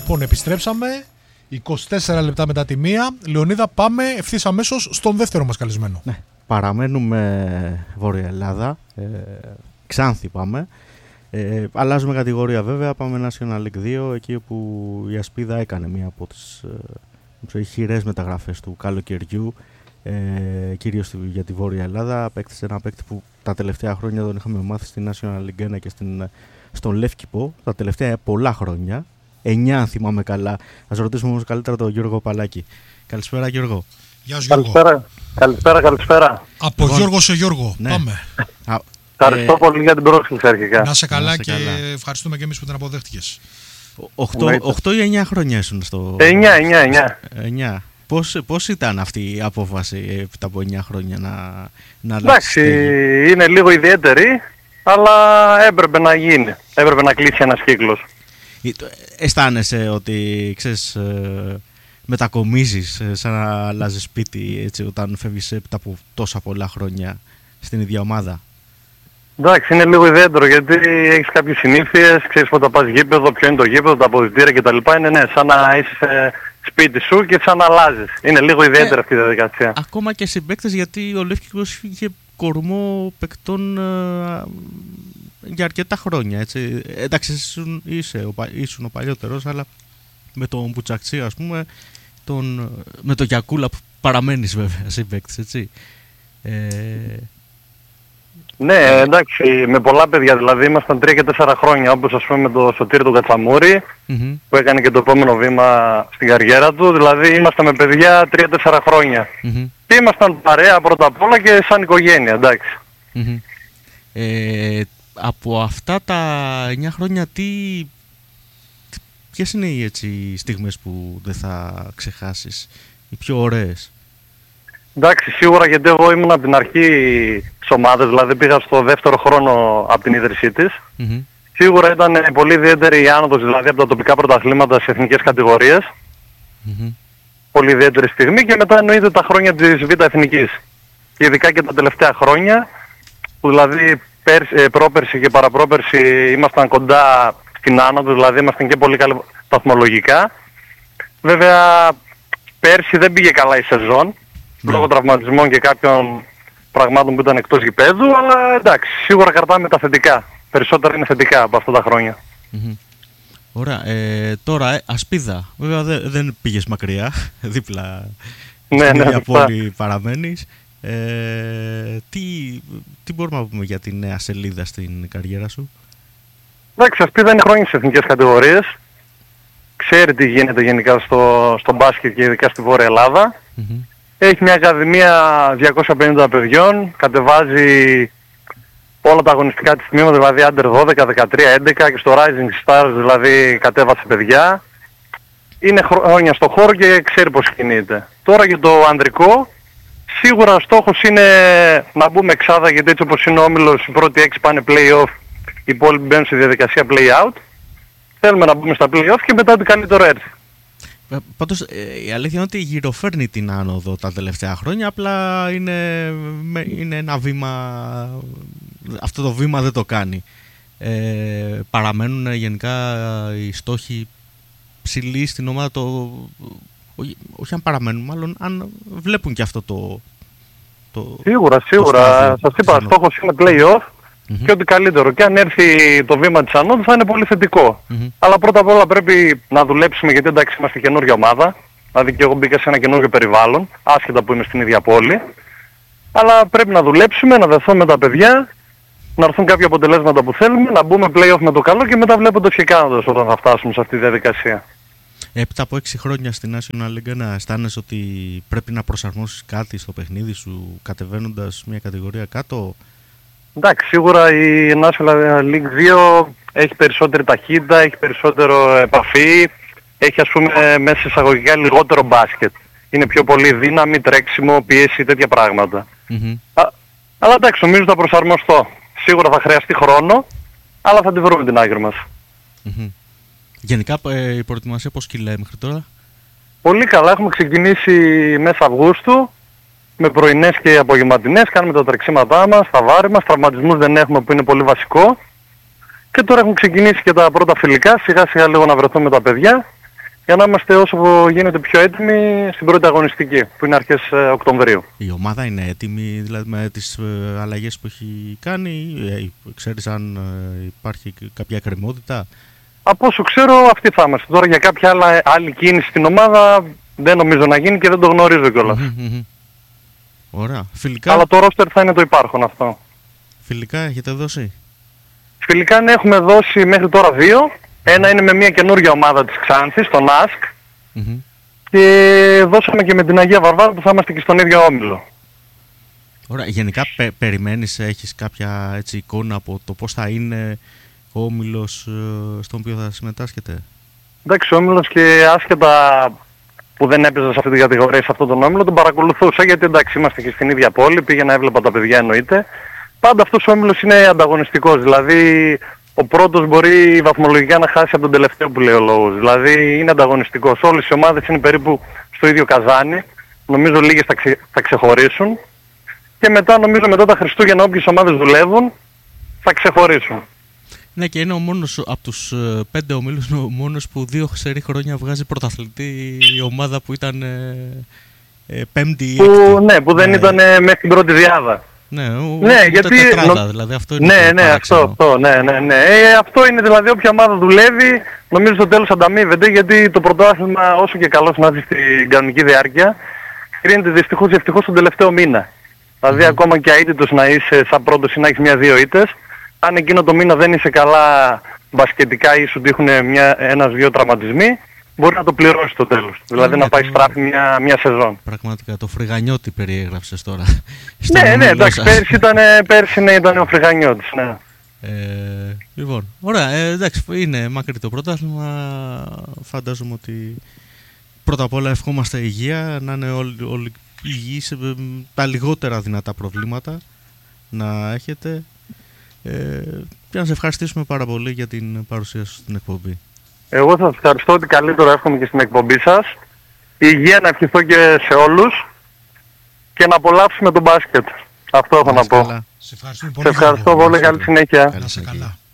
Λοιπόν, επιστρέψαμε 24 λεπτά μετά τη μία. Λεωνίδα, πάμε ευθύς αμέσως στον δεύτερο μας καλεσμένο. Ναι, παραμένουμε Βόρεια Ελλάδα, Ξάνθη πάμε. Αλλάζουμε κατηγορία βέβαια, πάμε National League 2, εκεί όπου η Ασπίδα έκανε μία από τις χειρές μεταγραφές του καλοκαιριού, κυρίως για τη Βόρεια Ελλάδα. Απέκτησε ένα παίκτη που τα τελευταία χρόνια τον είχαμε μάθει στη National League 1 και στον Λεύκηπο, τα τελευταία πολλά χρόνια. 9 αν θυμάμαι καλά. Ας ρωτήσουμε όμως καλύτερα τον Γιώργο Παλάκη. Καλησπέρα Γιώργο. Γεια σου Γιώργο. Καλησπέρα. Από λοιπόν, Γιώργο σε Γιώργο. Ναι. Πάμε. Ευχαριστώ πολύ για την πρόσκληση αρχικά. Να σε καλά και ευχαριστούμε και εμείς που την αποδέχτηκες. 8 ή 9 χρόνια ήσουν στο... 9. Πώς ήταν αυτή η απόφαση έπειτα από 9 χρόνια να αλλάξει? Εντάξει, είναι λίγο ιδιαίτερη, αλλά έπρεπε να γίνει. Έπρεπε να κλείσει ένας κύκλος. Αισθάνεσαι ότι, ξέρεις, μετακομίζεις σαν να αλλάζεις σπίτι έτσι, όταν φεύγεις έπειτα από τόσα πολλά χρόνια στην ίδια ομάδα? Εντάξει, είναι λίγο ιδιαίτερο γιατί έχεις κάποιες συνήθειες, ξέρεις πότε πας γήπεδο, ποιο είναι το γήπεδο, τα αποδυτήρια κτλ. Είναι ναι, σαν να είσαι σπίτι σου και σαν να αλλάζεις. Είναι λίγο ιδιαίτερη αυτή η διαδικασία. Ακόμα και συμπαίκτες, γιατί ο Λεύκηπος είχε κορμό παικτών για αρκετά χρόνια, έτσι. Εντάξει, ήσουν ο παλιότερος, αλλά με τον Μπουτσακτσί, ας πούμε, με τον Γιακούλα που παραμένεις βέβαια συμπαίκτης, έτσι. Ναι, εντάξει, με πολλά παιδιά, δηλαδή ήμασταν 3 και 4 χρόνια, όπως ας πούμε με τον Σωτήρη τον Κατσαμούρη, που έκανε και το επόμενο βήμα στην καριέρα του, δηλαδή ήμασταν με παιδιά 3-4 χρόνια. Και ήμασταν παρέα πρώτα απ' όλα και σαν οικογένεια, εντάξει. Από αυτά τα 9 χρόνια, ποιες είναι οι στιγμές που δεν θα ξεχάσεις, οι πιο ωραίες? Εντάξει, σίγουρα, γιατί εγώ ήμουν από την αρχή στις ομάδες, δηλαδή πήγα στο δεύτερο χρόνο από την ίδρυσή της. Σίγουρα ήταν πολύ ιδιαίτερη η άνοδος, δηλαδή από τα τοπικά πρωταθλήματα σε εθνικές κατηγορίες. Πολύ ιδιαίτερη στιγμή, και μετά εννοείται τα χρόνια της Β' Εθνικής. Και ειδικά και τα τελευταία χρόνια, που δηλαδή πρόπερση και παραπρόπερση ήμασταν κοντά στην άνοδο, δηλαδή ήμασταν και πολύ καλά βαθμολογικά. Βέβαια πέρσι δεν πήγε καλά η σεζόν, λόγω τραυματισμών και κάποιων πραγμάτων που ήταν εκτός γηπέδου, αλλά εντάξει, σίγουρα κρατάμε τα θετικά. Περισσότερα είναι θετικά από αυτά τα χρόνια. Ωραία. Τώρα, Ασπίδα, βέβαια δεν πήγες μακριά, δίπλα στην ίδια πόλη παραμένεις. Τι μπορούμε να πούμε για τη νέα σελίδα στην καριέρα σου? Εντάξει, Ασπίδα είναι χρόνια στις εθνικές κατηγορίες. Ξέρει τι γίνεται γενικά στο μπάσκετ και ειδικά στη Βόρεια Ελλάδα. Έχει μια ακαδημία 250 παιδιών, κατεβάζει όλα τα αγωνιστικά της τμήματα, δηλαδή Under 12, 13, 11, και στο Rising Stars δηλαδή κατέβασε παιδιά. Είναι χρόνια στο χώρο και ξέρει πώς κινείται. Τώρα για το ανδρικό, σίγουρα ο στόχος είναι να μπούμε εξάδα, γιατί έτσι όπως είναι ο όμιλος, οι πρώτοι 6 πάνε play-off, οι υπόλοιποι μπαίνουν στη διαδικασία play-out. Θέλουμε να μπούμε στα play-off και μετά ό,τι καλύτερο έρθει. Πάντως η αλήθεια είναι ότι γυροφέρνει την άνοδο τα τελευταία χρόνια, απλά είναι ένα βήμα, αυτό το βήμα δεν το κάνει. Παραμένουν γενικά οι στόχοι ψηλοί στην ομάδα, όχι αν παραμένουν, μάλλον αν βλέπουν και αυτό το Σίγουρα. Σας είπα, στόχος είναι play-off και ό,τι καλύτερο. Και αν έρθει το βήμα της ανόδου θα είναι πολύ θετικό. Αλλά πρώτα απ' όλα πρέπει να δουλέψουμε, γιατί εντάξει είμαστε καινούργια ομάδα. Δηλαδή και εγώ μπήκα σε ένα καινούργιο περιβάλλον, άσχετα που είμαι στην ίδια πόλη. Αλλά πρέπει να δουλέψουμε, να δεθούμε με τα παιδιά, να έρθουν κάποια αποτελέσματα που θέλουμε, να μπούμε play-off με το καλό και μετά βλέποντας και κάνοντας όταν θα φτάσουμε σε αυτή τη διαδικασία. Έπειτα από 6 χρόνια στη National League, να αισθάνεσαι ότι πρέπει να προσαρμόσεις κάτι στο παιχνίδι σου κατεβαίνοντας μια κατηγορία κάτω? Εντάξει, σίγουρα η National League 2 έχει περισσότερη ταχύτητα, έχει περισσότερο επαφή, έχει ας πούμε μέσα εισαγωγικά λιγότερο μπάσκετ. Είναι πιο πολύ δύναμη, τρέξιμο, πίεση, τέτοια πράγματα. Αλλά εντάξει, νομίζω θα προσαρμοστώ. Σίγουρα θα χρειαστεί χρόνο, αλλά θα τη βρούμε την άκρη μας. Γενικά η προετοιμασία πώς κυλάει μέχρι τώρα? Πολύ καλά, έχουμε ξεκινήσει μέσα Αυγούστου με πρωινές και απογευματινές, κάνουμε τα τρεξίματά μας, τα βάρη μας, τραυματισμούς δεν έχουμε που είναι πολύ βασικό. Και τώρα έχουν ξεκινήσει και τα πρώτα φιλικά, σιγά σιγά λίγο να βρεθούμε με τα παιδιά για να είμαστε όσο γίνεται πιο έτοιμοι στην πρώτη αγωνιστική, που είναι αρχές Οκτωβρίου. Η ομάδα είναι έτοιμη, δηλαδή με τις αλλαγές που έχει κάνει, ξέρεις αν υπάρχει κάποια εκκρεμότητα? Από όσο ξέρω αυτοί θα είμαστε. Τώρα για κάποια άλλη κίνηση στην ομάδα δεν νομίζω να γίνει και δεν το γνωρίζω κιόλας. Ωραία. Φιλικά... Αλλά το ρόστερ θα είναι το υπάρχον αυτό. Φιλικά έχετε δώσει? Φιλικά ναι, έχουμε δώσει μέχρι τώρα 2. Ένα είναι με μια καινούργια ομάδα της Ξάνθης, τον ΑΣΚ. Και δώσαμε και με την Αγία Βαρβάρα που θα είμαστε και στον ίδιο όμιλο. Ωραία. Γενικά περιμένεις, έχεις κάποια έτσι, εικόνα από το πώς θα είναι ο όμιλος στον οποίο θα συμμετάσχετε? Εντάξει, ο όμιλος και άσχετα που δεν έπαιζα σε αυτή την κατηγορία, σε αυτόν τον όμιλο, τον παρακολουθούσα γιατί εντάξει είμαστε και στην ίδια πόλη, πήγαινα έβλεπα τα παιδιά εννοείται. Πάντα αυτός ο όμιλος είναι ανταγωνιστικός, δηλαδή ο πρώτος μπορεί βαθμολογικά να χάσει από τον τελευταίο που λέει ο λόγος. Δηλαδή είναι ανταγωνιστικός. Όλες οι ομάδες είναι περίπου στο ίδιο καζάνι. Νομίζω λίγες θα ξεχωρίσουν. Και μετά νομίζω μετά τα Χριστούγεννα όποιες ομάδες δουλεύουν θα ξεχωρίσουν. Ναι, και είναι ο μόνος από τους 5 ομίλους, ο μόνος που 2 ξερή χρόνια βγάζει πρωταθλητή η ομάδα που ήταν πέμπτη ή έκτη. Ναι, που δεν ήταν μέχρι την πρώτη διάδα. Ναι, γιατί τετράδα, δηλαδή αυτό είναι αυτό είναι δηλαδή όποια ομάδα δουλεύει, νομίζω στο τέλος ανταμείβεται, γιατί το πρωτάθλημα όσο και καλώς να έρθει στην κανονική διάρκεια κρίνεται δυστυχώς ή ευτυχώς τον τελευταίο μήνα. Δηλαδή ακόμα και αίτητος να είσαι σαν πρώτος ή να έχεις 1-2 ήττες, αν εκείνο το μήνα δεν είσαι καλά μπασκετικά ή σου τύχουν ένας-δύο τραυματισμοί, μπορεί να το πληρώσει στο τέλος. Δηλαδή να πάει στράφη μια σεζόν. Πραγματικά το Φρυγανιώτη περιέγραψες τώρα. Ναι, εντάξει, πέρσι ήταν ο Φρυγανιώτης, ναι. Λοιπόν, ωραία, εντάξει, είναι μακρύ το πρωτάθλημα. Φαντάζομαι ότι πρώτα απ' όλα ευχόμαστε υγεία, να είναι όλοι υγιείς, τα λιγότερα δυνατά προβλήματα να έχετε. Και να σε ευχαριστήσουμε πάρα πολύ για την παρουσία σου στην εκπομπή. Εγώ θα σας ευχαριστώ, ότι καλύτερο εύχομαι και στην εκπομπή σας. Υγεία να ευχηθώ και σε όλους και να απολαύσουμε τον μπάσκετ. Αυτό έχω να πω. Σε ευχαριστώ πολύ, καλή συνέχεια. Να είσαι καλά.